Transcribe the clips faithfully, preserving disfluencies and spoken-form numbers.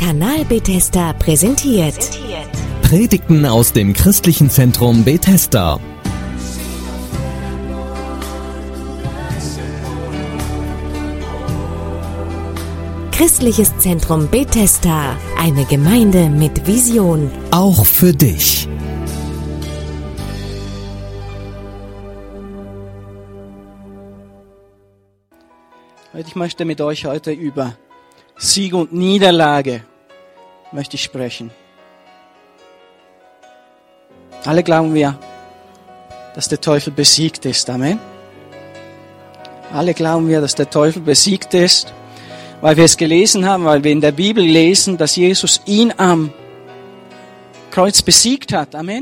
Kanal Bethesda präsentiert. Predigten aus dem Christlichen Zentrum Bethesda. Christliches Zentrum Bethesda, eine Gemeinde mit Vision. Auch für dich. Ich möchte mit euch heute über Sieg und Niederlage möchte ich sprechen. Alle glauben wir, dass der Teufel besiegt ist. Amen. Alle glauben wir, dass der Teufel besiegt ist, weil wir es gelesen haben, weil wir in der Bibel lesen, dass Jesus ihn am Kreuz besiegt hat. Amen.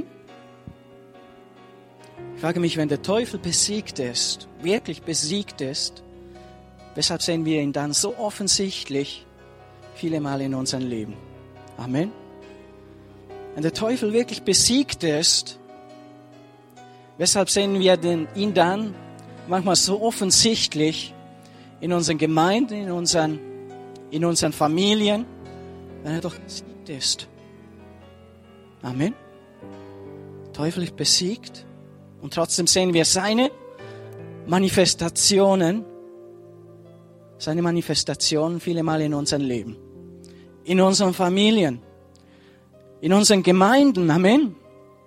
Ich frage mich, wenn der Teufel besiegt ist, wirklich besiegt ist, weshalb sehen wir ihn dann so offensichtlich viele Mal in unserem Leben? Amen. Wenn der Teufel wirklich besiegt ist, weshalb sehen wir den, ihn dann manchmal so offensichtlich in unseren Gemeinden, in unseren, in unseren Familien, wenn er doch besiegt ist? Amen. Der Teufel ist besiegt und trotzdem sehen wir seine Manifestationen, seine Manifestationen viele Mal in unserem Leben, in unseren Familien, in unseren Gemeinden. Amen.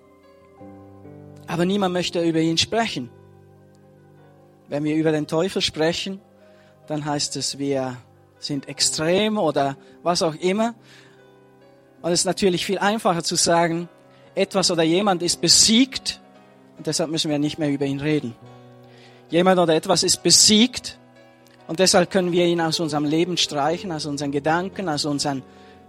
Aber niemand möchte über ihn sprechen. Wenn wir über den Teufel sprechen, dann heißt es, wir sind extrem oder was auch immer. Und es ist natürlich viel einfacher zu sagen, etwas oder jemand ist besiegt und deshalb müssen wir nicht mehr über ihn reden. Jemand oder etwas ist besiegt und deshalb können wir ihn aus unserem Leben streichen, aus unseren Gedanken, aus unseren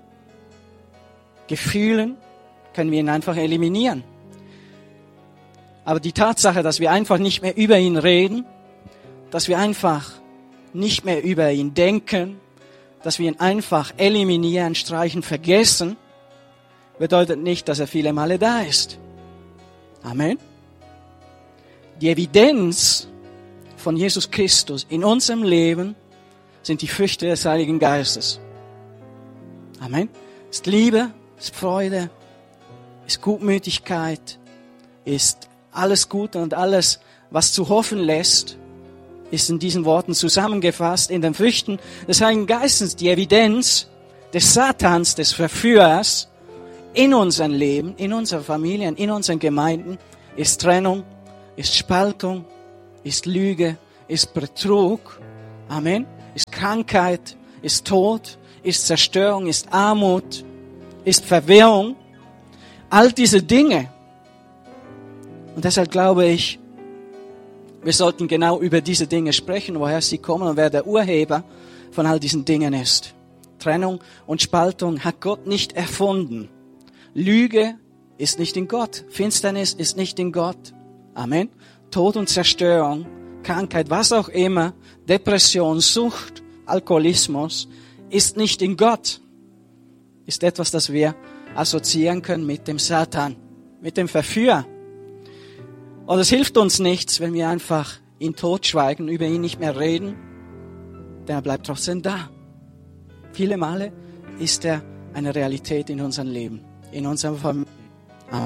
Gefühlen, können wir ihn einfach eliminieren. Aber die Tatsache, dass wir einfach nicht mehr über ihn reden, dass wir einfach nicht mehr über ihn denken, dass wir ihn einfach eliminieren, streichen, vergessen, bedeutet nicht, dass er viele Male da ist. Amen. Die Evidenz von Jesus Christus in unserem Leben sind die Früchte des Heiligen Geistes. Amen. Ist Liebe, ist Freude, ist Gutmütigkeit, ist alles Gute und alles, was zu hoffen lässt, ist in diesen Worten zusammengefasst, in den Früchten des Heiligen Geistes. Die Evidenz des Satans, des Verführers in unserem Leben, in unseren Familien, in unseren Gemeinden ist Trennung, ist Spaltung, ist Lüge, ist Betrug, Amen, ist Krankheit, ist Tod, ist Zerstörung, ist Armut, ist Verwirrung. All diese Dinge. Und deshalb glaube ich, wir sollten genau über diese Dinge sprechen, woher sie kommen und wer der Urheber von all diesen Dingen ist. Trennung und Spaltung hat Gott nicht erfunden. Lüge ist nicht in Gott. Finsternis ist nicht in Gott. Amen. Tod und Zerstörung, Krankheit, was auch immer, Depression, Sucht, Alkoholismus, ist nicht in Gott. Ist etwas, das wir assoziieren können mit dem Satan, mit dem Verführer. Und es hilft uns nichts, wenn wir einfach ihn totschweigen, über ihn nicht mehr reden, denn er bleibt trotzdem da. Viele Male ist er eine Realität in unserem Leben, in unserer Familie. Amen.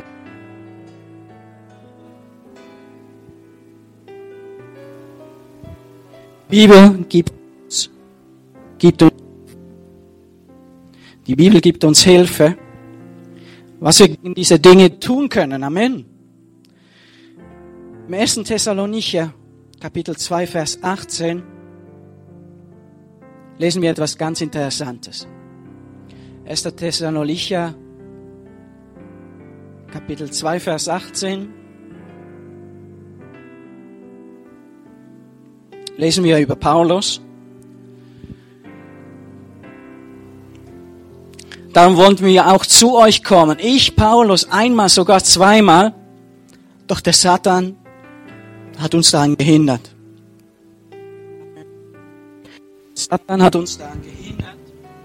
Die Bibel gibt uns, gibt uns, die Bibel gibt uns Hilfe, was wir in diese Dinge tun können. Amen. Im ersten Thessalonicher, Kapitel zwei, Vers achtzehn, lesen wir etwas ganz Interessantes. erster Thessalonicher, Kapitel zwei, Vers achtzehn, lesen wir über Paulus. Darum wollten wir auch zu euch kommen. Ich, Paulus, einmal, sogar zweimal. Doch der Satan hat uns daran gehindert. Satan hat uns daran gehindert.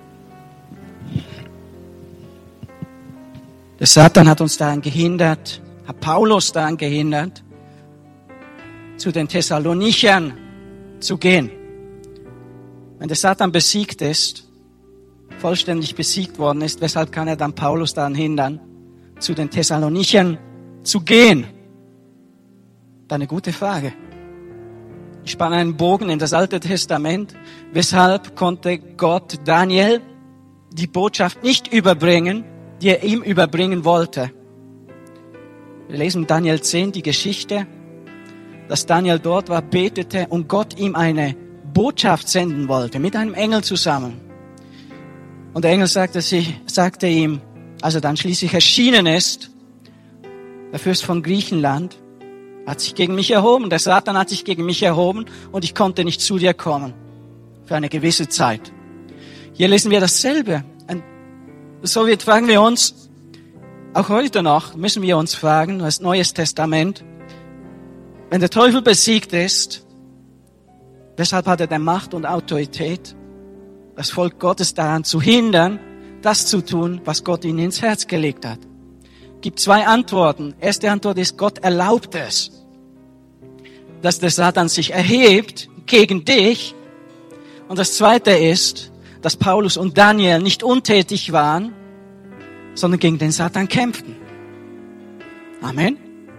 Der Satan hat uns daran gehindert, hat Paulus daran gehindert, zu den Thessalonichern zu gehen. Wenn der Satan besiegt ist, vollständig besiegt worden ist, weshalb kann er dann Paulus daran hindern, zu den Thessalonichern zu gehen? Das ist eine gute Frage. Ich spanne einen Bogen in das Alte Testament. Weshalb konnte Gott Daniel die Botschaft nicht überbringen, die er ihm überbringen wollte? Wir lesen in Daniel zehn die Geschichte, dass Daniel dort war, betete und Gott ihm eine Botschaft senden wollte, mit einem Engel zusammen. Und der Engel sagte, sie, sagte ihm, als er dann schließlich erschienen ist, der Fürst von Griechenland hat sich gegen mich erhoben, der Satan hat sich gegen mich erhoben und ich konnte nicht zu dir kommen für eine gewisse Zeit. Hier lesen wir dasselbe. Und so wird, fragen wir uns, auch heute noch müssen wir uns fragen, das Neues Testament, wenn der Teufel besiegt ist, weshalb hat er denn Macht und Autorität, das Volk Gottes daran zu hindern, das zu tun, was Gott ihnen ins Herz gelegt hat? Es gibt zwei Antworten. Erste Antwort ist, Gott erlaubt es, dass der Satan sich erhebt gegen dich. Und das zweite ist, dass Paulus und Daniel nicht untätig waren, sondern gegen den Satan kämpften. Amen.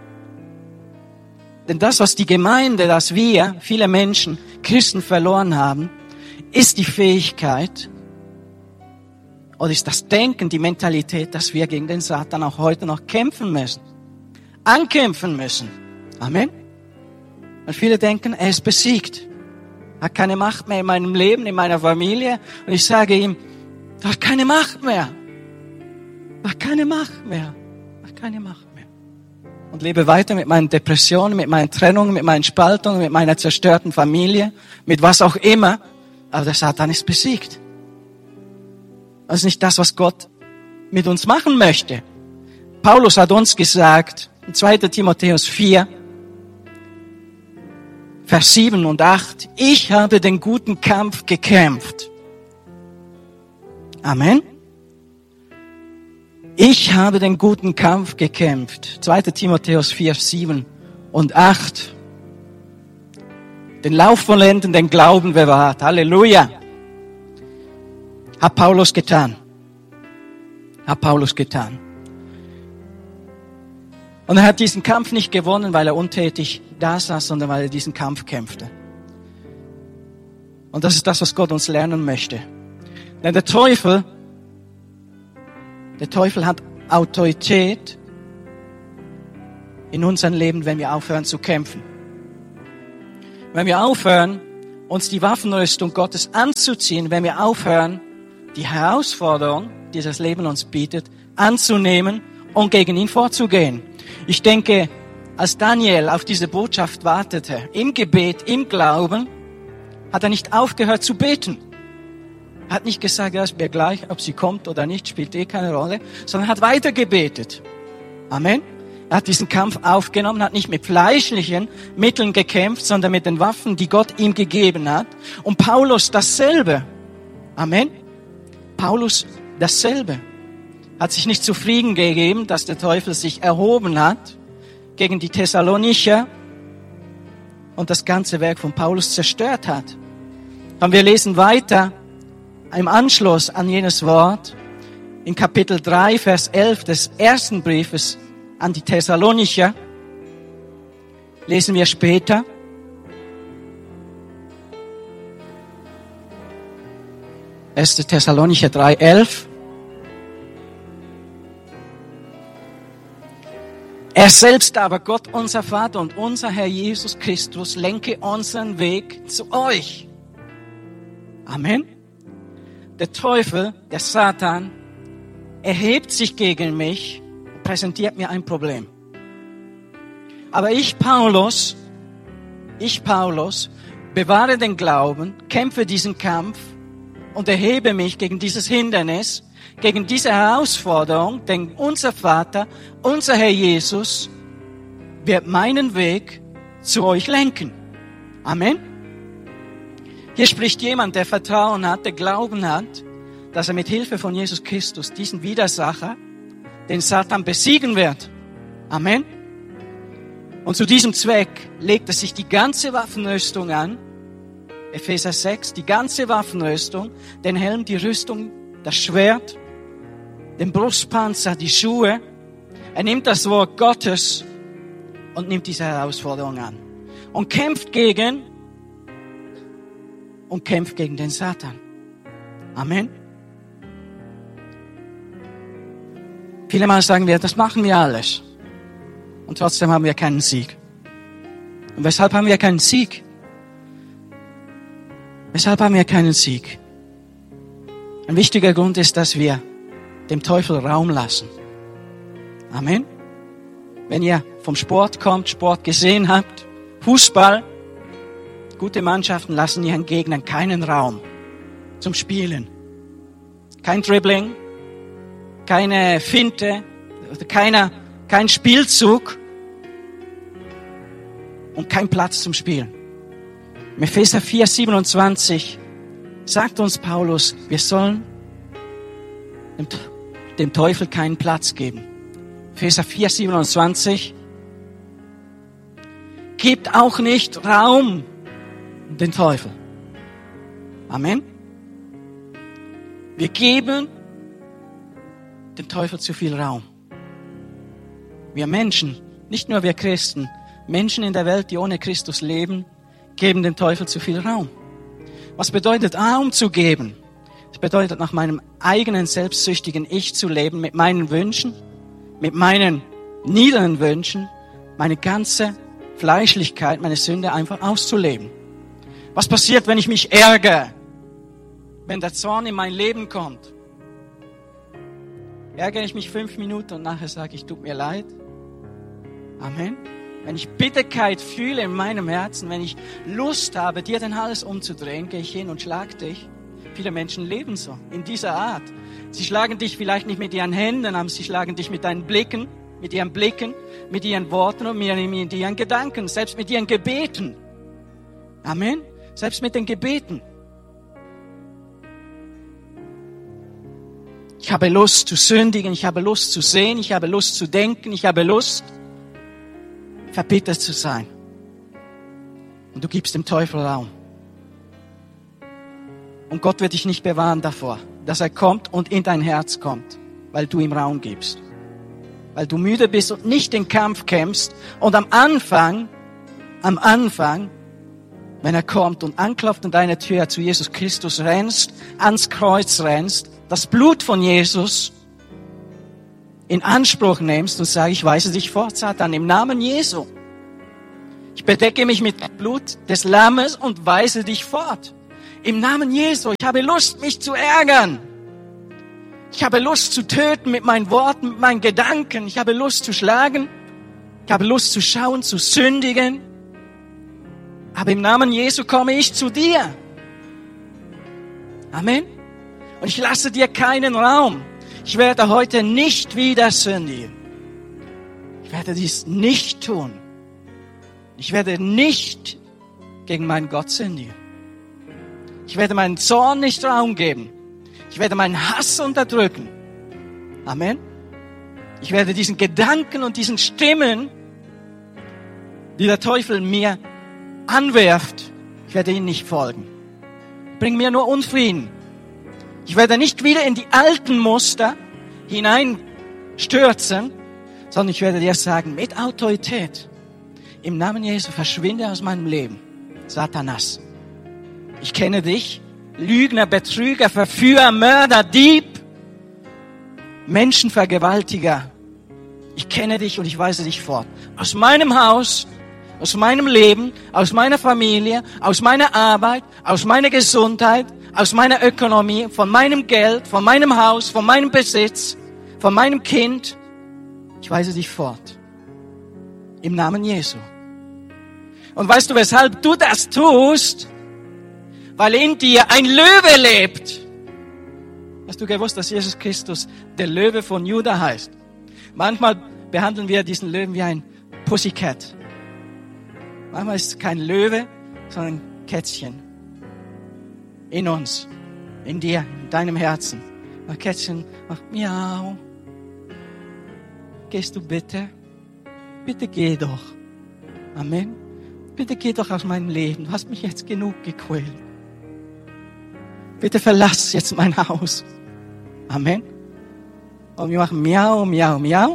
Denn das, was die Gemeinde, dass wir, viele Menschen, Christen verloren haben, ist die Fähigkeit oder ist das Denken, die Mentalität, dass wir gegen den Satan auch heute noch kämpfen müssen. Ankämpfen müssen. Amen. Und viele denken, er ist besiegt. Er hat keine Macht mehr in meinem Leben, in meiner Familie. Und ich sage ihm, du hast keine Macht mehr. Du hast keine Macht mehr. Du hast keine Macht mehr. Und lebe weiter mit meinen Depressionen, mit meinen Trennungen, mit meinen Spaltungen, mit meiner zerstörten Familie, mit was auch immer. Aber der Satan ist besiegt. Das ist nicht das, was Gott mit uns machen möchte. Paulus hat uns gesagt, in zweiter Timotheus vier, Vers sieben und acht, ich habe den guten Kampf gekämpft. Amen. Ich habe den guten Kampf gekämpft. zweiter Timotheus vier, sieben und acht. Den Lauf vollenden, den Glauben bewahrt. Halleluja. Hat Paulus getan. Hat Paulus getan. Und er hat diesen Kampf nicht gewonnen, weil er untätig da saß, sondern weil er diesen Kampf kämpfte. Und das ist das, was Gott uns lernen möchte. Denn der Teufel, der Teufel hat Autorität in unserem Leben, wenn wir aufhören zu kämpfen. Wenn wir aufhören, uns die Waffenrüstung Gottes anzuziehen, wenn wir aufhören, die Herausforderung, die das Leben uns bietet, anzunehmen und gegen ihn vorzugehen. Ich denke, als Daniel auf diese Botschaft wartete, im Gebet, im Glauben, hat er nicht aufgehört zu beten. Er hat nicht gesagt, ja, ist mir gleich, ob sie kommt oder nicht, spielt eh keine Rolle, sondern hat weiter gebetet. Amen. Er hat diesen Kampf aufgenommen, hat nicht mit fleischlichen Mitteln gekämpft, sondern mit den Waffen, die Gott ihm gegeben hat. Und Paulus dasselbe. Amen. Paulus dasselbe. Hat sich nicht zufrieden gegeben, dass der Teufel sich erhoben hat gegen die Thessalonicher und das ganze Werk von Paulus zerstört hat. Und wir lesen weiter im Anschluss an jenes Wort in Kapitel drei, Vers elf des ersten Briefes an die Thessalonicher. Lesen wir später. erster Thessalonicher drei, elf. Er selbst aber, Gott unser Vater und unser Herr Jesus Christus, lenke unseren Weg zu euch. Amen. Der Teufel, der Satan, erhebt sich gegen mich und präsentiert mir ein Problem. Aber ich, Paulus, ich, Paulus, bewahre den Glauben, kämpfe diesen Kampf und erhebe mich gegen dieses Hindernis, gegen diese Herausforderung, denn unser Vater, unser Herr Jesus, wird meinen Weg zu euch lenken. Amen. Hier spricht jemand, der Vertrauen hat, der Glauben hat, dass er mit Hilfe von Jesus Christus diesen Widersacher, den Satan, besiegen wird. Amen. Und zu diesem Zweck legt er sich die ganze Waffenrüstung an, Epheser sechs, die ganze Waffenrüstung, den Helm, die Rüstung das Schwert, den Brustpanzer, die Schuhe. Er nimmt das Wort Gottes und nimmt diese Herausforderung an. Und kämpft gegen, und kämpft gegen den Satan. Amen. Viele Mal sagen wir, das machen wir alles. Und trotzdem haben wir keinen Sieg. Und weshalb haben wir keinen Sieg? Weshalb haben wir keinen Sieg? Ein wichtiger Grund ist, dass wir dem Teufel Raum lassen. Amen. Wenn ihr vom Sport kommt, Sport gesehen habt, Fußball, gute Mannschaften lassen ihren Gegnern keinen Raum zum Spielen. Kein Dribbling, keine Finte, keiner, kein Spielzug und kein Platz zum Spielen. Im Epheser vier, siebenundzwanzig sagt uns Paulus, wir sollen dem, dem Teufel keinen Platz geben. Epheser vier, siebenundzwanzig. Gebt auch nicht Raum den Teufel. Amen. Wir geben dem Teufel zu viel Raum. Wir Menschen, nicht nur wir Christen, Menschen in der Welt, die ohne Christus leben, geben dem Teufel zu viel Raum. Was bedeutet Raum zu geben? Es bedeutet, nach meinem eigenen selbstsüchtigen Ich zu leben, mit meinen Wünschen, mit meinen niederen Wünschen, meine ganze Fleischlichkeit, meine Sünde einfach auszuleben. Was passiert, wenn ich mich ärgere? Wenn der Zorn in mein Leben kommt? Ärgere ich mich fünf Minuten und nachher sage ich, tut mir leid? Amen. Wenn ich Bitterkeit fühle in meinem Herzen, wenn ich Lust habe, dir den Hals umzudrehen, gehe ich hin und schlag dich. Viele Menschen leben so, in dieser Art. Sie schlagen dich vielleicht nicht mit ihren Händen, aber sie schlagen dich mit deinen Blicken, mit ihren Blicken, mit ihren Worten und mit ihren Gedanken, selbst mit ihren Gebeten. Amen. Selbst mit den Gebeten. Ich habe Lust zu sündigen, ich habe Lust zu sehen, ich habe Lust zu denken, ich habe Lust, verbittert zu sein. Und du gibst dem Teufel Raum. Und Gott wird dich nicht bewahren davor, dass er kommt und in dein Herz kommt, weil du ihm Raum gibst. Weil du müde bist und nicht den Kampf kämpfst und am Anfang, am Anfang, wenn er kommt und anklopft an deine Tür, zu Jesus Christus rennst, ans Kreuz rennst, das Blut von Jesus in Anspruch nimmst und sagst, ich weise dich fort, Satan, im Namen Jesu. Ich bedecke mich mit dem Blut des Lammes und weise dich fort. Im Namen Jesu. Ich habe Lust, mich zu ärgern. Ich habe Lust zu töten mit meinen Worten, mit meinen Gedanken. Ich habe Lust zu schlagen. Ich habe Lust zu schauen, zu sündigen. Aber im Namen Jesu komme ich zu dir. Amen. Und ich lasse dir keinen Raum. Ich werde heute nicht wieder sündigen. Ich werde dies nicht tun. Ich werde nicht gegen meinen Gott sündigen. Ich werde meinen Zorn nicht Raum geben. Ich werde meinen Hass unterdrücken. Amen. Ich werde diesen Gedanken und diesen Stimmen, die der Teufel mir anwerft, ich werde ihnen nicht folgen. Bring mir nur Unfrieden. Ich werde nicht wieder in die alten Muster hineinstürzen, sondern ich werde dir sagen, mit Autorität, im Namen Jesu, verschwinde aus meinem Leben, Satanas. Ich kenne dich, Lügner, Betrüger, Verführer, Mörder, Dieb, Menschenvergewaltiger. Ich kenne dich und ich weise dich fort. Aus meinem Haus, aus meinem Leben, aus meiner Familie, aus meiner Arbeit, aus meiner Gesundheit, aus meiner Ökonomie, von meinem Geld, von meinem Haus, von meinem Besitz, von meinem Kind. Ich weise dich fort. Im Namen Jesu. Und weißt du, weshalb du das tust? Weil in dir ein Löwe lebt. Hast du gewusst, dass Jesus Christus der Löwe von Juda heißt? Manchmal behandeln wir diesen Löwen wie ein Pussycat. Manchmal ist es kein Löwe, sondern ein Kätzchen. In uns, in dir, in deinem Herzen. Ein Kätzchen macht miau. Gehst du bitte? Bitte geh doch. Amen. Bitte geh doch aus meinem Leben. Du hast mich jetzt genug gequält. Bitte verlass jetzt mein Haus. Amen. Und wir machen miau, miau, miau.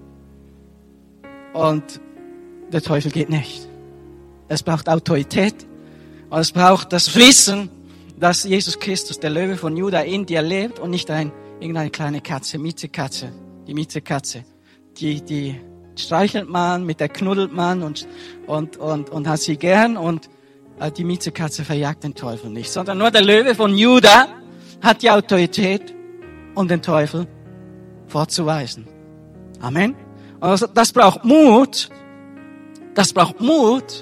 Und der Teufel geht nicht. Es braucht Autorität. Und es braucht das Wissen, dass Jesus Christus, der Löwe von Juda, in dir lebt und nicht ein, irgendeine kleine Katze, Miezekatze. Die Miezekatze. Die, die streichelt man, mit der knuddelt man und, und, und, und hat sie gern. Und äh, die Miezekatze verjagt den Teufel nicht. Sondern nur der Löwe von Juda hat die Autorität, um den Teufel vorzuweisen. Amen. Und das, das braucht Mut. Das braucht Mut.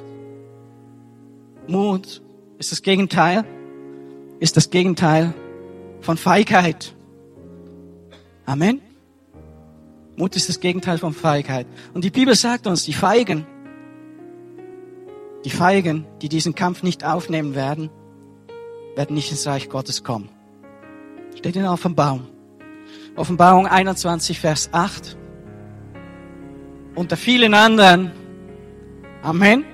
Mut ist das Gegenteil, ist das Gegenteil von Feigheit. Amen. Mut ist das Gegenteil von Feigheit. Und die Bibel sagt uns, die Feigen, die Feigen, die diesen Kampf nicht aufnehmen werden, werden nicht ins Reich Gottes kommen. Steht in Offenbarung. Offenbarung einundzwanzig, Vers acht. Unter vielen anderen. Amen.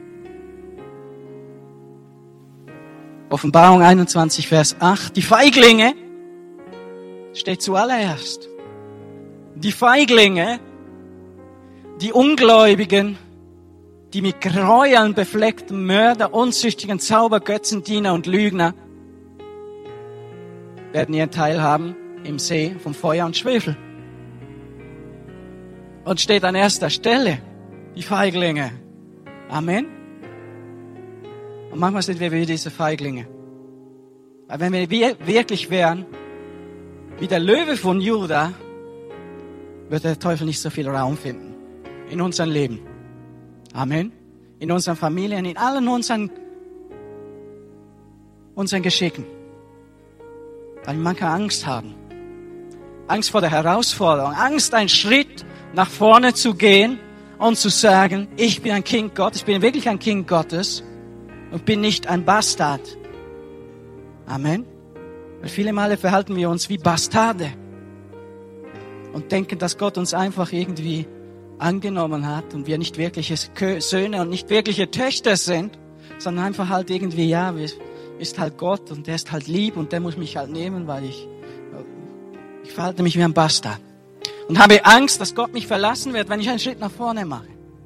Offenbarung einundzwanzig, Vers acht. Die Feiglinge, steht zuallererst. Die Feiglinge, die Ungläubigen, die mit Gräueln befleckten Mörder, unzüchtigen Zauber, Götzendiener und Lügner, werden ihren Teil haben im See vom Feuer und Schwefel. Und steht an erster Stelle, die Feiglinge. Amen. Und manchmal sind wir wie diese Feiglinge. Aber wenn wir wirklich wären, wie der Löwe von Juda, wird der Teufel nicht so viel Raum finden in unserem Leben. Amen. In unseren Familien, in allen unseren, unseren Geschicken. Weil wir manchmal Angst haben. Angst vor der Herausforderung. Angst, einen Schritt nach vorne zu gehen und zu sagen, ich bin ein Kind Gottes, ich bin wirklich ein Kind Gottes und bin nicht ein Bastard. Amen. Weil viele Male verhalten wir uns wie Bastarde und denken, dass Gott uns einfach irgendwie angenommen hat und wir nicht wirkliche Söhne und nicht wirkliche Töchter sind, sondern einfach halt irgendwie, ja, ist halt Gott und der ist halt lieb und der muss mich halt nehmen, weil ich, ich verhalte mich wie ein Bastard. Und habe Angst, dass Gott mich verlassen wird, wenn ich einen Schritt nach vorne mache.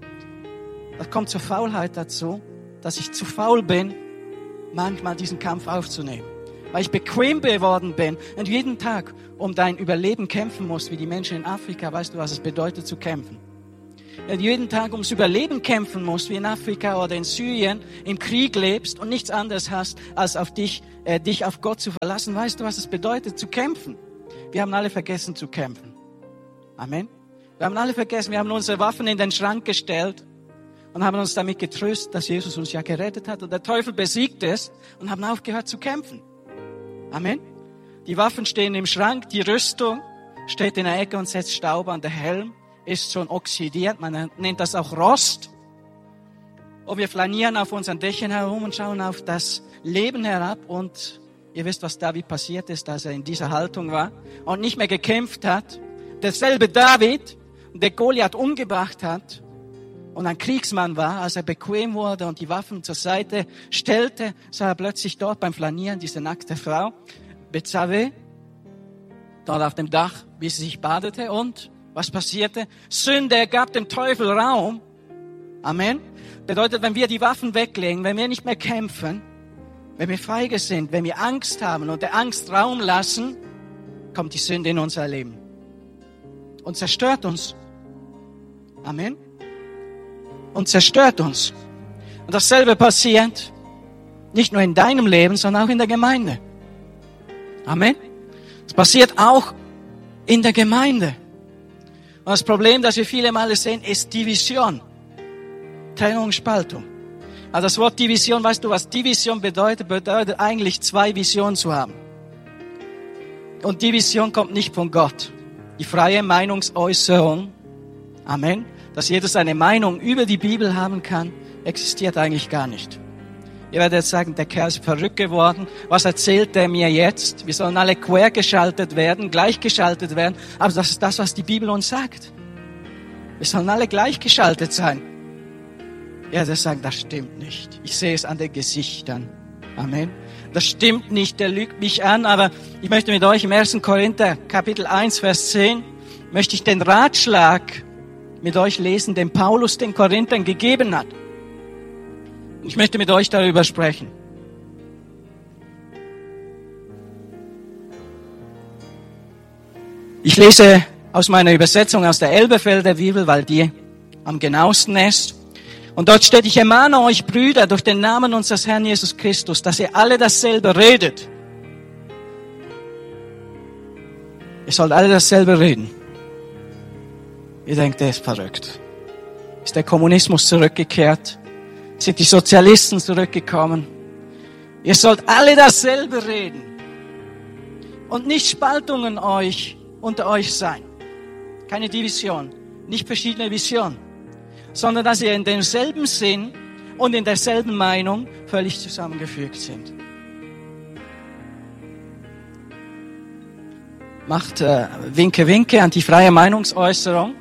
Das kommt zur Faulheit dazu, dass ich zu faul bin, manchmal diesen Kampf aufzunehmen. Weil ich bequem geworden bin und jeden Tag um dein Überleben kämpfen musst, wie die Menschen in Afrika. Weißt du, was es bedeutet zu kämpfen? Wenn du jeden Tag ums Überleben kämpfen musst, wie in Afrika oder in Syrien, im Krieg lebst und nichts anderes hast, als auf dich, äh, dich auf Gott zu verlassen, weißt du, was es bedeutet zu kämpfen? Wir haben alle vergessen zu kämpfen. Amen. Wir haben alle vergessen, wir haben unsere Waffen in den Schrank gestellt und haben uns damit getröstet, dass Jesus uns ja gerettet hat und der Teufel besiegt ist und haben aufgehört zu kämpfen. Amen. Die Waffen stehen im Schrank, die Rüstung steht in der Ecke und setzt Staub an. Der Helm ist schon oxidiert, man nennt das auch Rost. Und wir flanieren auf unseren Dächern herum und schauen auf das Leben herab und ihr wisst, was David passiert ist, als er in dieser Haltung war und nicht mehr gekämpft hat. Derselbe David, der Goliath umgebracht hat und ein Kriegsmann war, als er bequem wurde und die Waffen zur Seite stellte, sah er plötzlich dort beim Flanieren diese nackte Frau, Bethsabe, dort auf dem Dach, wie sie sich badete. Und was passierte? Sünde gab dem Teufel Raum. Amen. Bedeutet, wenn wir die Waffen weglegen, wenn wir nicht mehr kämpfen, wenn wir feige sind, wenn wir Angst haben und der Angst Raum lassen, kommt die Sünde in unser Leben und zerstört uns. Amen. Und zerstört uns. Und dasselbe passiert nicht nur in deinem Leben, sondern auch in der Gemeinde. Amen. Es passiert auch in der Gemeinde. Und das Problem, das wir viele Male sehen, ist Division. Trennung, Spaltung. Also das Wort Division, weißt du, was Division bedeutet? Bedeutet eigentlich zwei Visionen zu haben. Und Division kommt nicht von Gott. Die freie Meinungsäußerung, Amen, dass jeder seine Meinung über die Bibel haben kann, existiert eigentlich gar nicht. Ihr werdet jetzt sagen, der Kerl ist verrückt geworden. Was erzählt der mir jetzt? Wir sollen alle quergeschaltet werden, gleichgeschaltet werden. Aber das ist das, was die Bibel uns sagt. Wir sollen alle gleichgeschaltet sein. Ja, der sagt, das stimmt nicht. Ich sehe es an den Gesichtern. Amen. das stimmt nicht, der lügt mich an, aber ich möchte mit euch im ersten Korinther Kapitel eins, Vers zehn, möchte ich den Ratschlag mit euch lesen, den Paulus den Korinthern gegeben hat. Ich möchte mit euch darüber sprechen. Ich lese aus meiner Übersetzung aus der Elberfelder Bibel, weil die am genauesten ist. Und dort steht, ich ermahne euch, Brüder, durch den Namen unseres Herrn Jesus Christus, dass ihr alle dasselbe redet. Ihr sollt alle dasselbe reden. Ihr denkt, der ist verrückt. Ist der Kommunismus zurückgekehrt? Sind die Sozialisten zurückgekommen? Ihr sollt alle dasselbe reden. Und nicht Spaltungen euch unter euch sein. Keine Division, nicht verschiedene Visionen, sondern dass ihr in demselben Sinn und in derselben Meinung völlig zusammengefügt sind. Macht äh, Winke, Winke an die freie Meinungsäußerung.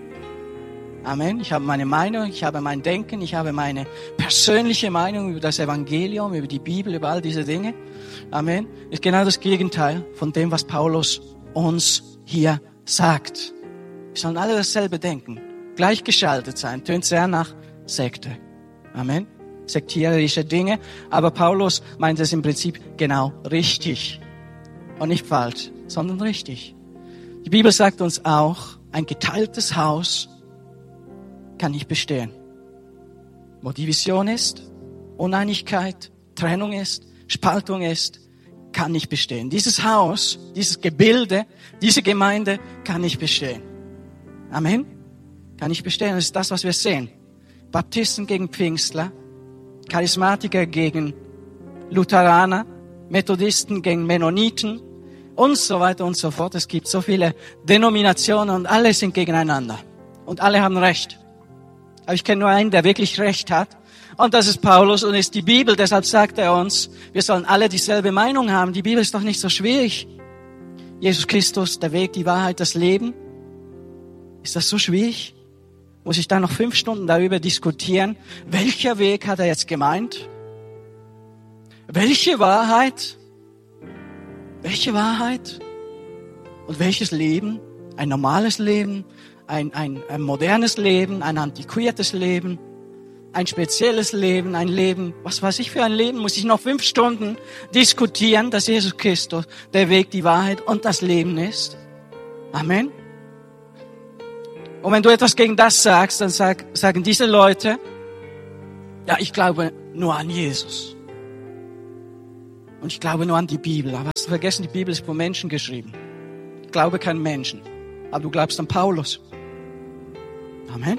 Amen. Ich habe meine Meinung, ich habe mein Denken, ich habe meine persönliche Meinung über das Evangelium, über die Bibel, über all diese Dinge. Amen. Ist genau das Gegenteil von dem, was Paulus uns hier sagt. Wir sollen alle dasselbe denken, gleichgeschaltet sein. Tönt sehr nach Sekte. Amen. Sektiererische Dinge. Aber Paulus meint es im Prinzip genau richtig. Und nicht falsch, sondern richtig. Die Bibel sagt uns auch, ein geteiltes Haus kann nicht bestehen. Wo Division ist, Uneinigkeit, Trennung ist, Spaltung ist, kann nicht bestehen. Dieses Haus, dieses Gebilde, diese Gemeinde kann nicht bestehen. Amen. Kann nicht bestehen. Das ist das, was wir sehen. Baptisten gegen Pfingstler, Charismatiker gegen Lutheraner, Methodisten gegen Mennoniten und so weiter und so fort. Es gibt so viele Denominationen und alle sind gegeneinander. Und alle haben Recht. Aber ich kenne nur einen, der wirklich Recht hat. Und das ist Paulus und ist die Bibel. Deshalb sagt er uns, wir sollen alle dieselbe Meinung haben. Die Bibel ist doch nicht so schwierig. Jesus Christus, der Weg, die Wahrheit, das Leben. Ist das so schwierig? Muss ich da noch fünf Stunden darüber diskutieren? Welcher Weg hat er jetzt gemeint? Welche Wahrheit? Welche Wahrheit? Und welches Leben? Ein normales Leben? Ein, ein, ein modernes Leben? Ein antiquiertes Leben? Ein spezielles Leben? Ein Leben? Was weiß ich für ein Leben? Muss ich noch fünf Stunden diskutieren, dass Jesus Christus der Weg, die Wahrheit und das Leben ist? Amen. Und wenn du etwas gegen das sagst, dann sag, sagen diese Leute, ja, ich glaube nur an Jesus. Und ich glaube nur an die Bibel. Aber hast du vergessen, die Bibel ist von Menschen geschrieben. Ich glaube keinen Menschen. Aber du glaubst an Paulus. Amen.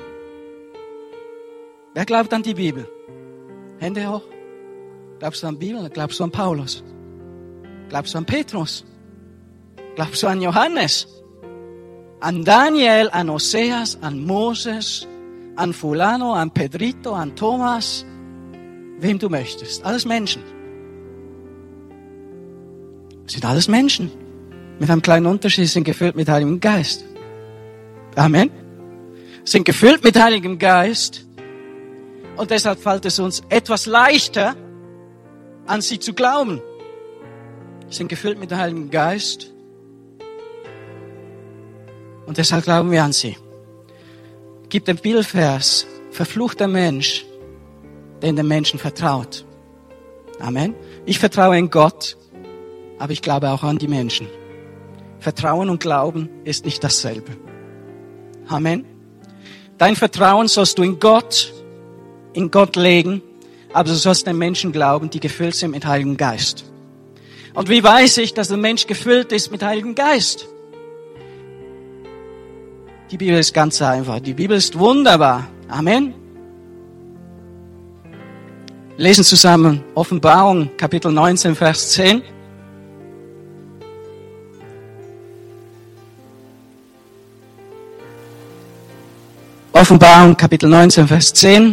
Wer glaubt an die Bibel? Hände hoch. Glaubst du an die Bibel? Glaubst du an Paulus? Glaubst du an Petrus? Glaubst du an Johannes? An Daniel, an Oseas, an Moses, an Fulano, an Pedrito, an Thomas, wem du möchtest. Alles Menschen. Das sind alles Menschen. Mit einem kleinen Unterschied, sind gefüllt mit Heiligem Geist. Amen. Sind gefüllt mit Heiligem Geist. Und deshalb fällt es uns etwas leichter, an sie zu glauben. Sind gefüllt mit Heiligem Geist. Und deshalb glauben wir an sie. Gibt den Bibelvers, verfluchter Mensch, der in den Menschen vertraut. Amen. Ich vertraue in Gott, aber ich glaube auch an die Menschen. Vertrauen und Glauben ist nicht dasselbe. Amen. Dein Vertrauen sollst du in Gott, in Gott legen, aber du sollst den Menschen glauben, die gefüllt sind mit Heiligem Geist. Und wie weiß ich, dass ein Mensch gefüllt ist mit Heiligem Geist? Die Bibel ist ganz einfach. Die Bibel ist wunderbar. Amen. Wir lesen zusammen Offenbarung, Kapitel neunzehn, Vers zehn. Offenbarung, Kapitel neunzehn, Vers zehn.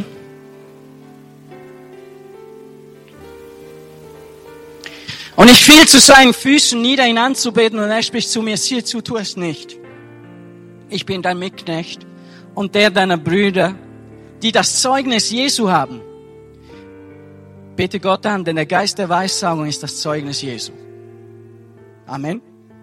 Und ich fiel zu seinen Füßen nieder, ihn anzubeten, und er spricht zu mir, siehe zu, tu es nicht. Ich bin dein Mitknecht und der deiner Brüder, die das Zeugnis Jesu haben. Bete Gott an, denn der Geist der Weissagung ist das Zeugnis Jesu. Amen.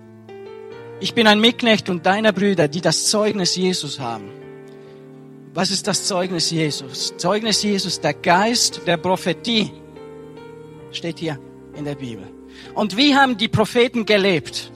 Ich bin ein Mitknecht und deiner Brüder, die das Zeugnis Jesus haben. Was ist das Zeugnis Jesus? Zeugnis Jesus, der Geist der Prophetie, steht hier in der Bibel. Und wie haben die Propheten gelebt?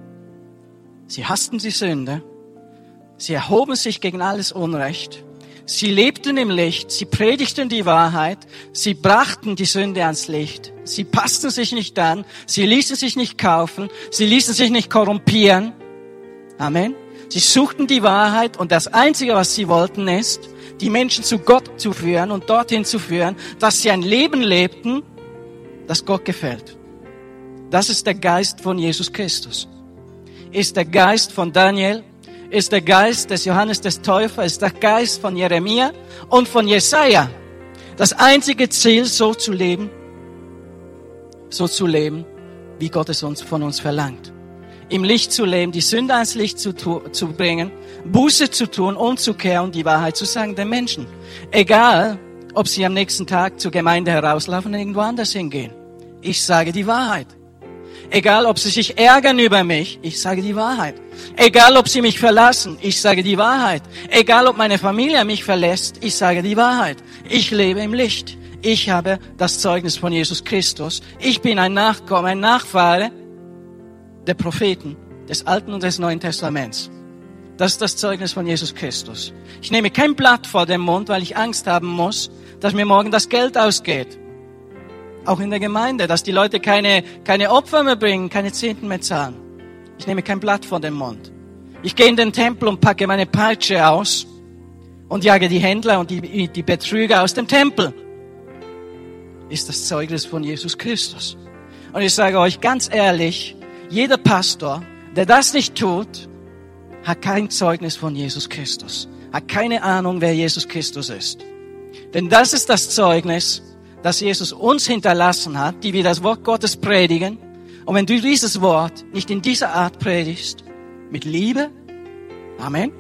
Sie hassten die Sünde, sie erhoben sich gegen alles Unrecht, sie lebten im Licht, sie predigten die Wahrheit, sie brachten die Sünde ans Licht, sie passten sich nicht an, sie ließen sich nicht kaufen, sie ließen sich nicht korrumpieren. Amen. Sie suchten die Wahrheit und das Einzige, was sie wollten, ist, die Menschen zu Gott zu führen und dorthin zu führen, dass sie ein Leben lebten, das Gott gefällt. Das ist der Geist von Jesus Christus. Ist der Geist von Daniel, ist der Geist des Johannes des Täufers, ist der Geist von Jeremia und von Jesaja. Das einzige Ziel, so zu leben, so zu leben, wie Gott es uns, von uns verlangt. Im Licht zu leben, die Sünde ans Licht zu, zu bringen, Buße zu tun, umzukehren und die Wahrheit zu sagen den Menschen. Egal, ob sie am nächsten Tag zur Gemeinde herauslaufen und irgendwo anders hingehen. Ich sage die Wahrheit. Egal, ob sie sich ärgern über mich, ich sage die Wahrheit. Egal, ob sie mich verlassen, ich sage die Wahrheit. Egal, ob meine Familie mich verlässt, ich sage die Wahrheit. Ich lebe im Licht. Ich habe das Zeugnis von Jesus Christus. Ich bin ein Nachkomme, ein Nachfahre der Propheten des Alten und des Neuen Testaments. Das ist das Zeugnis von Jesus Christus. Ich nehme kein Blatt vor den Mund, weil ich Angst haben muss, dass mir morgen das Geld ausgeht. Auch in der Gemeinde, dass die Leute keine, keine Opfer mehr bringen, keine Zehnten mehr zahlen. Ich nehme kein Blatt vor den Mund. Ich gehe in den Tempel und packe meine Peitsche aus und jage die Händler und die, die Betrüger aus dem Tempel. Ist das Zeugnis von Jesus Christus. Und ich sage euch ganz ehrlich, jeder Pastor, der das nicht tut, hat kein Zeugnis von Jesus Christus. Hat keine Ahnung, wer Jesus Christus ist. Denn das ist das Zeugnis, das Jesus uns hinterlassen hat, die wir das Wort Gottes predigen. Und wenn du dieses Wort nicht in dieser Art predigst, mit Liebe, Amen,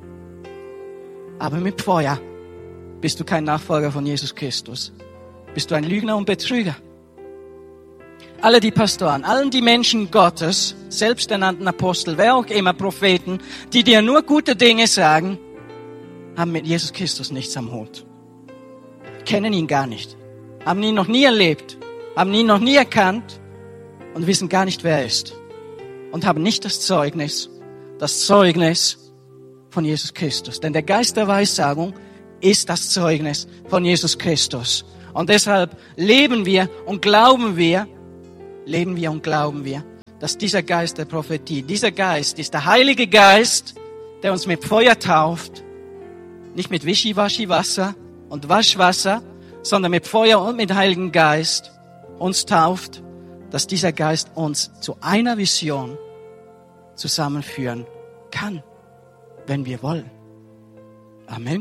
aber mit Feuer, bist du kein Nachfolger von Jesus Christus. Bist du ein Lügner und Betrüger. Alle die Pastoren, allen die Menschen Gottes, selbsternannten Apostel, wer auch immer, Propheten, die dir nur gute Dinge sagen, haben mit Jesus Christus nichts am Hut. Kennen ihn gar nicht. Haben ihn noch nie erlebt, haben ihn noch nie erkannt und wissen gar nicht, wer er ist. Und haben nicht das Zeugnis, das Zeugnis von Jesus Christus. Denn der Geist der Weissagung ist das Zeugnis von Jesus Christus. Und deshalb leben wir und glauben wir, leben wir und glauben wir, dass dieser Geist der Prophetie, dieser Geist ist der Heilige Geist, der uns mit Feuer tauft, nicht mit Wischiwaschi-Wasser und Waschwasser, sondern mit Feuer und mit Heiligen Geist uns tauft, dass dieser Geist uns zu einer Vision zusammenführen kann, wenn wir wollen. Amen.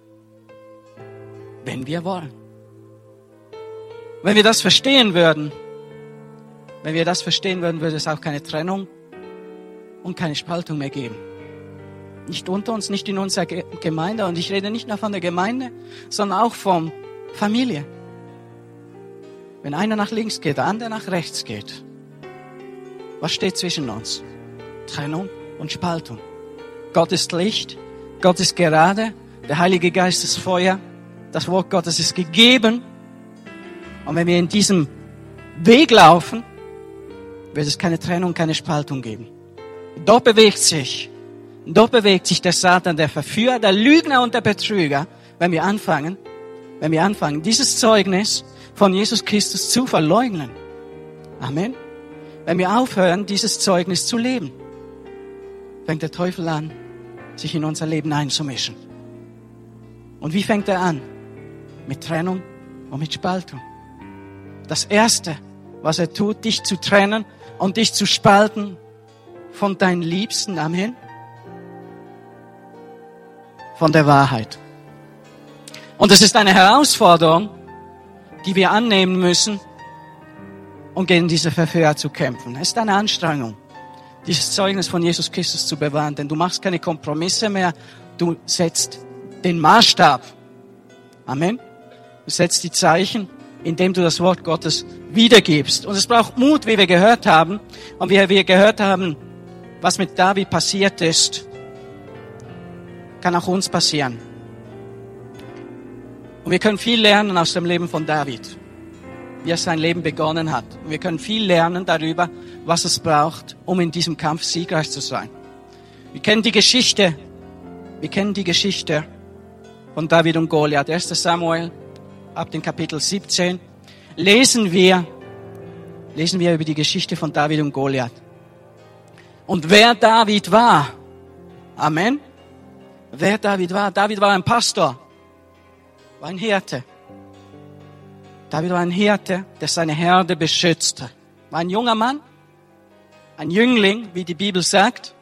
Wenn wir wollen. Wenn wir das verstehen würden, wenn wir das verstehen würden, würde es auch keine Trennung und keine Spaltung mehr geben. Nicht unter uns, nicht in unserer Gemeinde. Und ich rede nicht nur von der Gemeinde, sondern auch von Familie. Wenn einer nach links geht, der andere nach rechts geht, was steht zwischen uns? Trennung und Spaltung. Gott ist Licht, Gott ist gerade, der Heilige Geist ist Feuer, das Wort Gottes ist gegeben. Und wenn wir in diesem Weg laufen, wird es keine Trennung, keine Spaltung geben. Dort bewegt sich, dort bewegt sich der Satan, der Verführer, der Lügner und der Betrüger, wenn wir anfangen, wenn wir anfangen, dieses Zeugnis von Jesus Christus zu verleugnen. Amen. Wenn wir aufhören, dieses Zeugnis zu leben, fängt der Teufel an, sich in unser Leben einzumischen. Und wie fängt er an? Mit Trennung und mit Spaltung. Das Erste, was er tut, dich zu trennen und dich zu spalten von deinen Liebsten, Amen, von der Wahrheit. Und es ist eine Herausforderung, die wir annehmen müssen, um gegen diese Verführer zu kämpfen. Es ist eine Anstrengung, dieses Zeugnis von Jesus Christus zu bewahren, denn du machst keine Kompromisse mehr, du setzt den Maßstab. Amen. Du setzt die Zeichen indem du das Wort Gottes wiedergibst. Und es braucht Mut, wie wir gehört haben. Und wie wir gehört haben, was mit David passiert ist, kann auch uns passieren. Und wir können viel lernen aus dem Leben von David, wie er sein Leben begonnen hat. Und wir können viel lernen darüber, was es braucht, um in diesem Kampf siegreich zu sein. Wir kennen die Geschichte, wir kennen die Geschichte von David und Goliath. erster Samuel, ab dem Kapitel siebzehn, lesen wir, lesen wir über die Geschichte von David und Goliath. Und wer David war, Amen, wer David war, David war ein Pastor, war ein Hirte. David war ein Hirte, der seine Herde beschützte. War ein junger Mann, ein Jüngling, wie die Bibel sagt.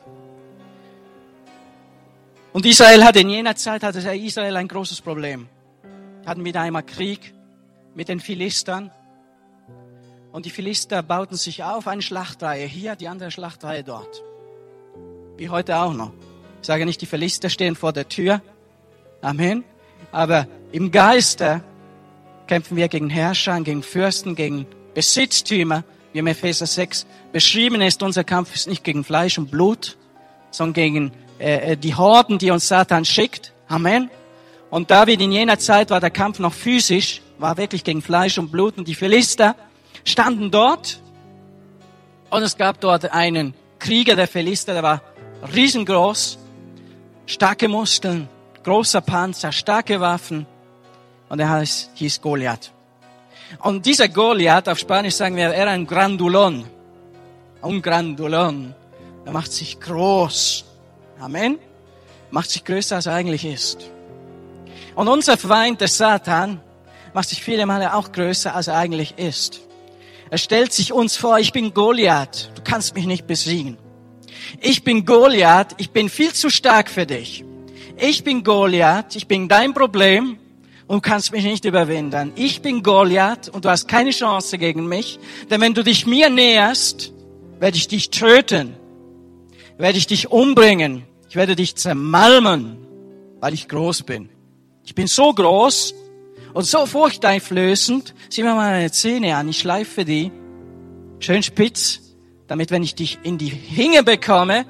Und Israel hatte in jener Zeit, hatte Israel ein großes Problem. Hatten wieder einmal Krieg mit den Philistern. Und die Philister bauten sich auf, eine Schlachtreihe hier, die andere Schlachtreihe dort. Wie heute auch noch. Ich sage nicht, die Philister stehen vor der Tür. Amen. Aber im Geiste kämpfen wir gegen Herrscher, gegen Fürsten, gegen Besitztümer, wie im Epheser sechs beschrieben ist. Unser Kampf ist nicht gegen Fleisch und Blut, sondern gegen äh, die Horden, die uns Satan schickt. Amen. Und David in jener Zeit war der Kampf noch physisch, war wirklich gegen Fleisch und Blut. Und die Philister standen dort. Und es gab dort einen Krieger der Philister, der war riesengroß, starke Muskeln, großer Panzer, starke Waffen. Und er heißt, hieß Goliath. Und dieser Goliath, auf Spanisch sagen wir, er era ein Grandulón. Un Grandulón. Er macht sich groß. Amen. Macht sich größer, als er eigentlich ist. Und unser Feind, der Satan, macht sich viele Male auch größer, als er eigentlich ist. Er stellt sich uns vor, ich bin Goliath, du kannst mich nicht besiegen. Ich bin Goliath, ich bin viel zu stark für dich. Ich bin Goliath, ich bin dein Problem und du kannst mich nicht überwinden. Ich bin Goliath und du hast keine Chance gegen mich, denn wenn du dich mir näherst, werde ich dich töten, werde ich dich umbringen, ich werde dich zermalmen, weil ich groß bin. Ich bin so groß und so furchteinflößend. Sieh mir mal meine Zähne an, ich schleife die schön spitz, damit, wenn ich dich in die Hinge bekomme,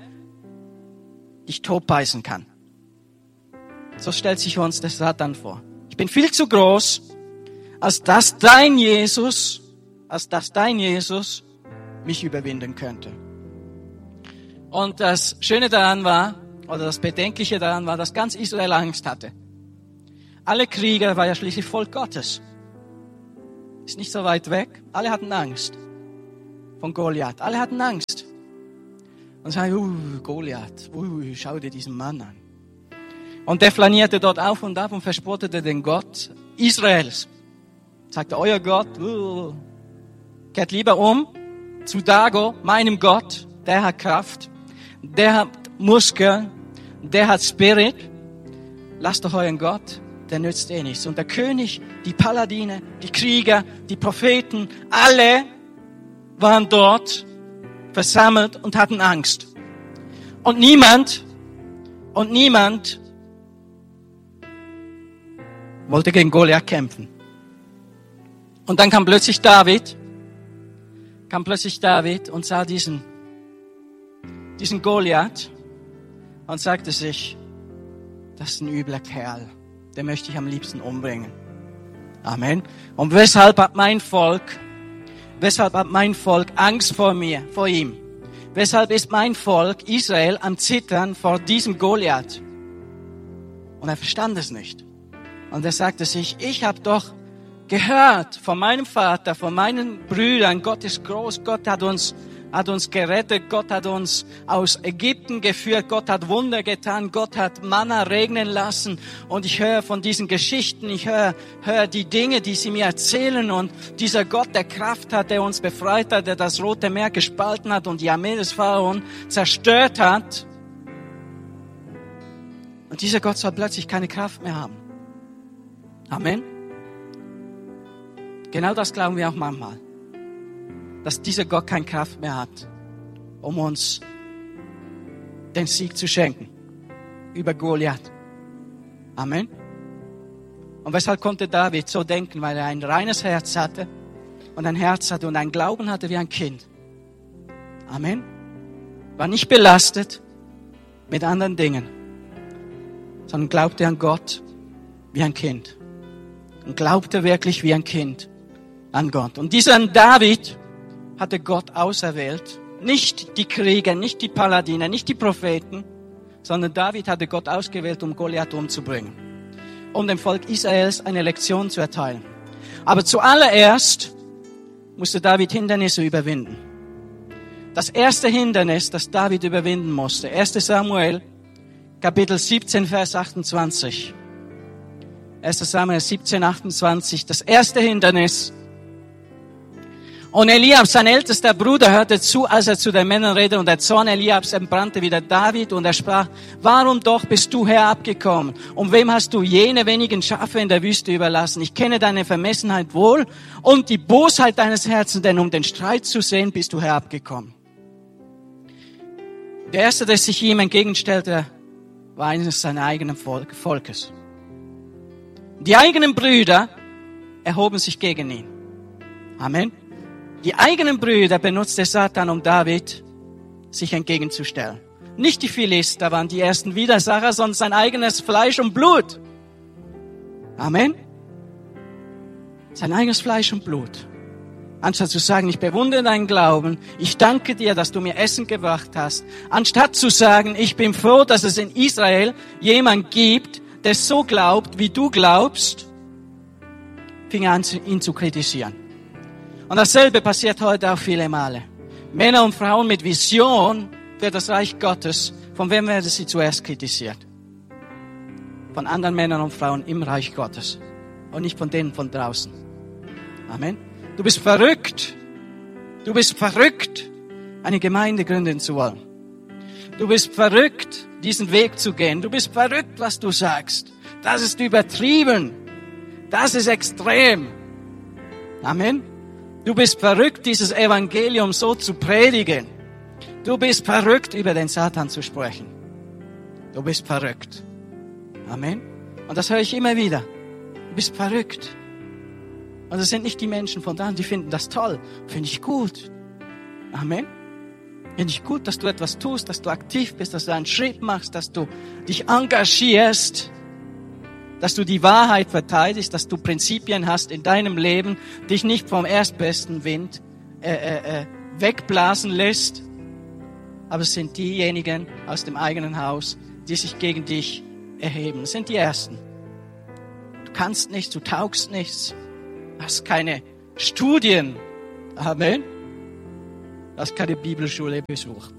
dich totbeißen kann. So stellt sich uns der Satan vor. Ich bin viel zu groß, als dass dein Jesus, als dass dein Jesus mich überwinden könnte. Und das Schöne daran war, oder das Bedenkliche daran war, dass ganz Israel Angst hatte. Alle Krieger waren ja schließlich Volk Gottes. Ist nicht so weit weg. Alle hatten Angst von Goliath. Alle hatten Angst. Und sagen, uh, Goliath, uh, schau dir diesen Mann an. Und der flanierte dort auf und ab und verspottete den Gott Israels. Sagte, euer Gott, uh, kehrt lieber um zu Dago, meinem Gott, der hat Kraft, der hat Muskeln, der hat Spirit. Lasst doch euren Gott, der nützt eh nichts. Und der König, die Paladine, die Krieger, die Propheten, alle waren dort versammelt und hatten Angst. Und niemand, und niemand wollte gegen Goliath kämpfen. Und dann kam plötzlich David, kam plötzlich David und sah diesen, diesen Goliath und sagte sich, das ist ein übler Kerl, den möchte ich am liebsten umbringen. Amen. Und weshalb hat mein Volk, weshalb hat mein Volk Angst vor mir, vor ihm? Weshalb ist mein Volk Israel am Zittern vor diesem Goliath? Und er verstand es nicht. Und er sagte sich, ich habe doch gehört von meinem Vater, von meinen Brüdern, Gott ist groß, Gott hat uns, hat uns gerettet, Gott hat uns aus Ägypten geführt, Gott hat Wunder getan, Gott hat Manna regnen lassen. Und ich höre von diesen Geschichten, ich höre, höre die Dinge, die sie mir erzählen. Und dieser Gott, der Kraft hat, der uns befreit hat, der das Rote Meer gespalten hat und die Armee des Pharaon zerstört hat. Und dieser Gott soll plötzlich keine Kraft mehr haben. Amen. Genau das glauben wir auch manchmal. Dass dieser Gott keine Kraft mehr hat, um uns den Sieg zu schenken über Goliath. Amen. Und weshalb konnte David so denken? Weil er ein reines Herz hatte und ein Herz hatte und ein Glauben hatte wie ein Kind. Amen. War nicht belastet mit anderen Dingen, sondern glaubte an Gott wie ein Kind. Und glaubte wirklich wie ein Kind an Gott. Und dieser David hatte Gott auserwählt. Nicht die Krieger, nicht die Paladine, nicht die Propheten, sondern David hatte Gott ausgewählt, um Goliath umzubringen. Um dem Volk Israels eine Lektion zu erteilen. Aber zuallererst musste David Hindernisse überwinden. Das erste Hindernis, das David überwinden musste, erster Samuel, Kapitel siebzehn, Vers achtundzwanzig. erster Samuel siebzehn, achtundzwanzig, das erste Hindernis. Und Eliab, sein ältester Bruder, hörte zu, als er zu den Männern redete, und der Zorn Eliabs entbrannte wieder David, und er sprach: Warum doch bist du herabgekommen? Und wem hast du jene wenigen Schafe in der Wüste überlassen? Ich kenne deine Vermessenheit wohl und die Bosheit deines Herzens, denn um den Streit zu sehen, bist du herabgekommen. Der erste, der sich ihm entgegenstellte, war eines seines eigenen Volkes. Die eigenen Brüder erhoben sich gegen ihn. Amen. Die eigenen Brüder benutzte Satan, um David sich entgegenzustellen. Nicht die Philister waren die ersten Widersacher, sondern sein eigenes Fleisch und Blut. Amen. Sein eigenes Fleisch und Blut. Anstatt zu sagen, ich bewundere deinen Glauben, ich danke dir, dass du mir Essen gebracht hast. Anstatt zu sagen, ich bin froh, dass es in Israel jemand gibt, der so glaubt, wie du glaubst, fing er an, ihn zu kritisieren. Und dasselbe passiert heute auch viele Male. Männer und Frauen mit Vision für das Reich Gottes, von wem werden sie zuerst kritisiert? Von anderen Männern und Frauen im Reich Gottes und nicht von denen von draußen. Amen. Du bist verrückt. Du bist verrückt, eine Gemeinde gründen zu wollen. Du bist verrückt, diesen Weg zu gehen. Du bist verrückt, was du sagst. Das ist übertrieben. Das ist extrem. Amen. Du bist verrückt, dieses Evangelium so zu predigen. Du bist verrückt, über den Satan zu sprechen. Du bist verrückt. Amen. Und das höre ich immer wieder. Du bist verrückt. Und das sind nicht die Menschen von da, die finden das toll. Finde ich gut. Amen. Finde ich gut, dass du etwas tust, dass du aktiv bist, dass du einen Schritt machst, dass du dich engagierst, dass du die Wahrheit verteidigst, dass du Prinzipien hast in deinem Leben, dich nicht vom erstbesten Wind äh, äh, wegblasen lässt. Aber es sind diejenigen aus dem eigenen Haus, die sich gegen dich erheben. Es sind die Ersten. Du kannst nichts, du taugst nichts. Du hast keine Studien. Amen. Du hast keine Bibelschule besucht.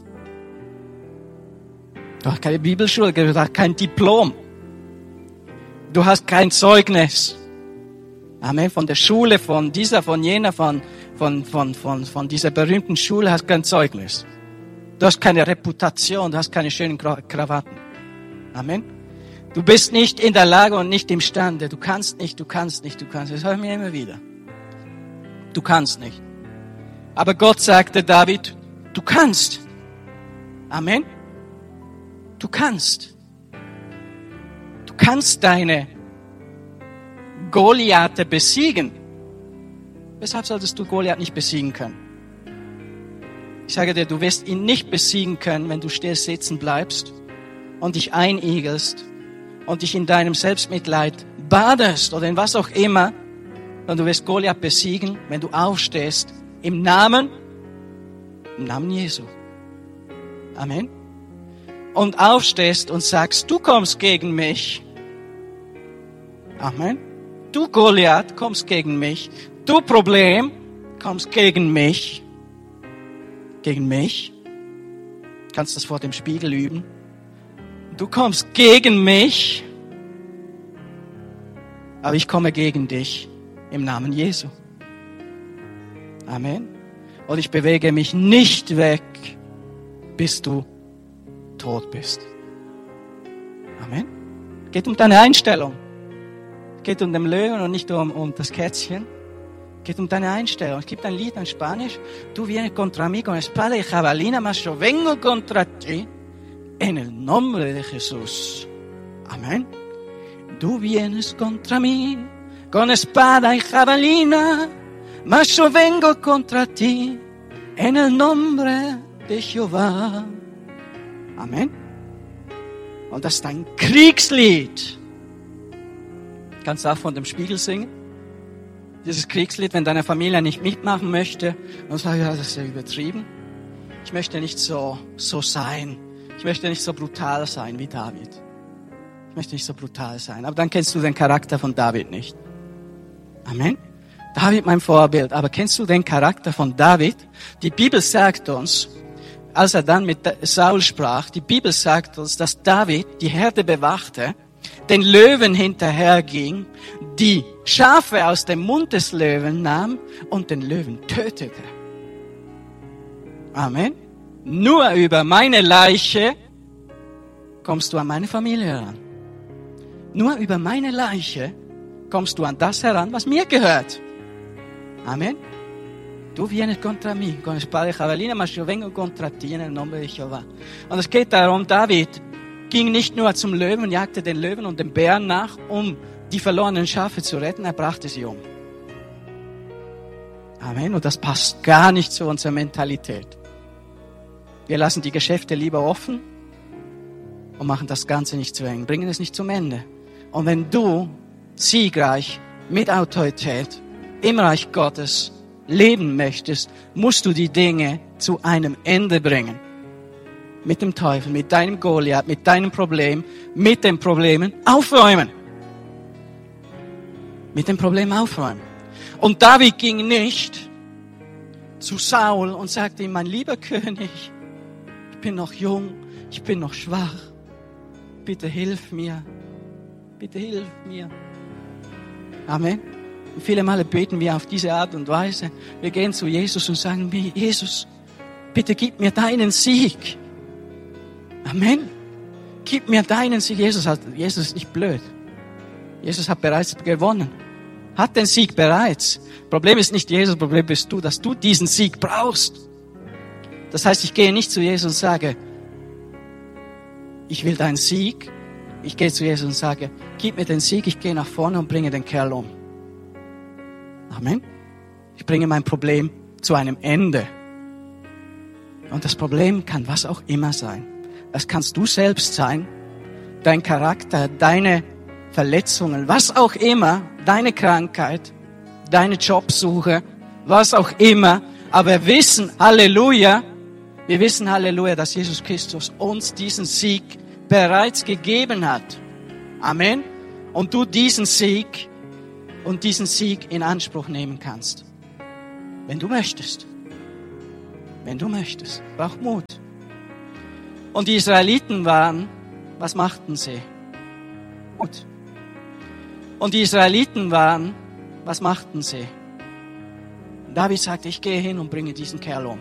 Du hast keine Bibelschule, du hast kein Diplom. Du hast kein Zeugnis. Amen. Von der Schule, von dieser, von jener, von, von, von, von, von dieser berühmten Schule hast kein Zeugnis. Du hast keine Reputation, du hast keine schönen Krawatten. Amen. Du bist nicht in der Lage und nicht imstande. Du kannst nicht, du kannst nicht, du kannst. Das höre ich mir immer wieder. Du kannst nicht. Aber Gott sagte David, du kannst. Amen. Du kannst. Du kannst deine Goliathe besiegen. Weshalb solltest du Goliath nicht besiegen können? Ich sage dir, du wirst ihn nicht besiegen können, wenn du still sitzen bleibst und dich einigelst und dich in deinem Selbstmitleid badest oder in was auch immer. Und du wirst Goliath besiegen, wenn du aufstehst im Namen, im Namen Jesu. Amen. Und aufstehst und sagst, du kommst gegen mich. Amen. Du Goliath kommst gegen mich. Du Problem kommst gegen mich. Gegen mich. Du kannst das vor dem Spiegel üben. Du kommst gegen mich. Aber ich komme gegen dich im Namen Jesu. Amen. Und ich bewege mich nicht weg, bis du tot bist. Amen. Geht um deine Einstellung. Geht um den Löwen und nicht um, um das Kätzchen. Geht um deine Einstellung. Es gibt ein Lied in Spanisch. Du vienes contra mí con espada y jabalina, mas yo vengo contra ti en el nombre de Jesús. Amen. Du vienes contra mí, con espada y jabalina, mas yo vengo contra ti, en el nombre de Jehová. Amen. Und das ist ein Kriegslied. Kannst du auch von dem Spiegel singen? Dieses Kriegslied, wenn deine Familie nicht mitmachen möchte und sagt, ja, das ist ja übertrieben. Ich möchte nicht so, so sein. Ich möchte nicht so brutal sein wie David. Ich möchte nicht so brutal sein. Aber dann kennst du den Charakter von David nicht. Amen. David mein Vorbild. Aber kennst du den Charakter von David? Die Bibel sagt uns, als er dann mit Saul sprach, die Bibel sagt uns, dass David die Herde bewachte, den Löwen hinterherging, die Schafe aus dem Mund des Löwen nahm und den Löwen tötete. Amen. Nur über meine Leiche kommst du an meine Familie heran. Nur über meine Leiche kommst du an das heran, was mir gehört. Amen. Du vienes contra mí, con espada y jabalina, mas yo vengo contra ti en el nombre de Jehová. Und es geht darum, David ging nicht nur zum Löwen, jagte den Löwen und den Bären nach, um die verlorenen Schafe zu retten, er brachte sie um. Amen. Und das passt gar nicht zu unserer Mentalität. Wir lassen die Geschäfte lieber offen und machen das Ganze nicht zu eng, bringen es nicht zum Ende. Und wenn du siegreich, mit Autorität, im Reich Gottes leben möchtest, musst du die Dinge zu einem Ende bringen. Mit dem Teufel, mit deinem Goliath, mit deinem Problem, mit den Problemen aufräumen. Mit dem Problem aufräumen. Und David ging nicht zu Saul und sagte ihm, mein lieber König, ich bin noch jung, ich bin noch schwach, bitte hilf mir, bitte hilf mir. Amen. Und viele Male beten wir auf diese Art und Weise. Wir gehen zu Jesus und sagen, Jesus, bitte gib mir deinen Sieg. Amen. Gib mir deinen Sieg. Jesus, hat, Jesus ist nicht blöd. Jesus hat bereits gewonnen. Hat den Sieg bereits. Problem ist nicht Jesus, Problem bist du, dass du diesen Sieg brauchst. Das heißt, ich gehe nicht zu Jesus und sage, ich will deinen Sieg. Ich gehe zu Jesus und sage, gib mir den Sieg, ich gehe nach vorne und bringe den Kerl um. Amen. Ich bringe mein Problem zu einem Ende. Und das Problem kann was auch immer sein. Das kannst du selbst sein, dein Charakter, deine Verletzungen, was auch immer, deine Krankheit, deine Jobsuche, was auch immer. Aber wir wissen, Halleluja, wir wissen, Halleluja, dass Jesus Christus uns diesen Sieg bereits gegeben hat. Amen. Und du diesen Sieg und diesen Sieg in Anspruch nehmen kannst. Wenn du möchtest. Wenn du möchtest. Braucht Mut. Und die Israeliten waren, was machten sie? Mut. Und die Israeliten waren, was machten sie? David sagte, ich gehe hin und bringe diesen Kerl um.